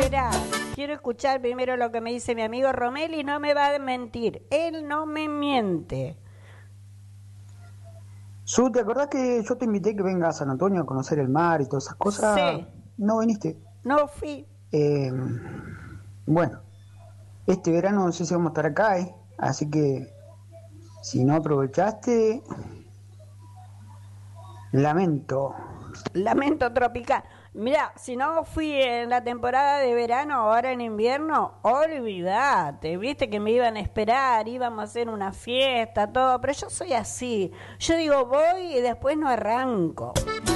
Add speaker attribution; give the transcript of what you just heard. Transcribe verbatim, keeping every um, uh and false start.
Speaker 1: Espera, quiero escuchar primero lo que me dice mi amigo Romel y no me va a mentir. Él no me miente.
Speaker 2: Su, ¿te acordás que yo te invité que vengas a San Antonio a conocer el mar y todas esas cosas?
Speaker 1: Sí.
Speaker 2: No viniste.
Speaker 1: No fui.
Speaker 2: Eh, bueno, este verano no sé si vamos a estar acá, ¿eh? Así que si no aprovechaste, lamento.
Speaker 1: Lamento tropical. Mira, si no fui en la temporada de verano, ahora en invierno, olvídate, viste que me iban a esperar, íbamos a hacer una fiesta, todo, pero yo soy así. Yo digo voy y después no arranco.